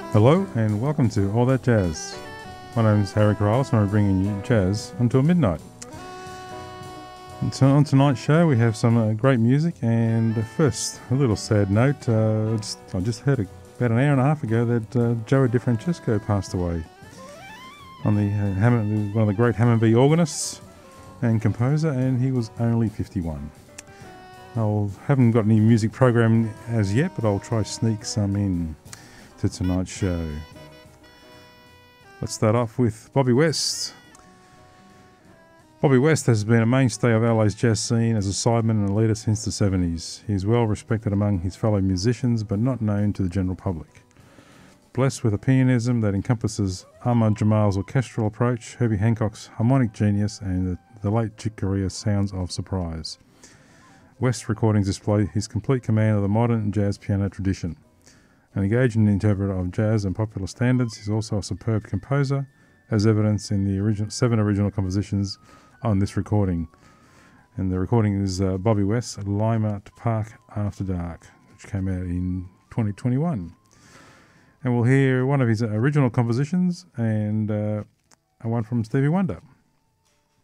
Hello and welcome to All That Jazz. My name is Harry Corrales and I'm bringing you jazz until midnight. And so on tonight's show we have some great music, and first a little sad note. I just heard about an hour and a half ago that Joey DeFrancesco passed away. One of the great Hammond B organists and composer, and he was only 51. I haven't got any music program as yet, but I'll try sneak some in to tonight's show. Let's start off with Bobby West. Bobby West has been a mainstay of LA's jazz scene as a sideman and a leader since the 70s. He is well respected among his fellow musicians, but not known to the general public. Blessed with a pianism that encompasses Ahmad Jamal's orchestral approach, Herbie Hancock's harmonic genius, and the late Chick Corea's sounds of surprise, West's recordings display his complete command of the modern jazz piano tradition. An engaging interpreter of jazz and popular standards, he's also a superb composer, as evidenced in the 7 original compositions on this recording. And the recording is Bobby West's Lima Park After Dark, which came out in 2021. And we'll hear one of his original compositions and one from Stevie Wonder.